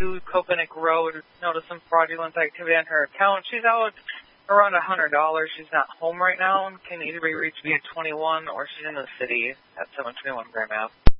2 Kopenick Road. Noticed some fraudulent activity on her account. She's out around $100. She's not home right now. Can either be reached via 21 or she's in the city at 721 Grand Ave.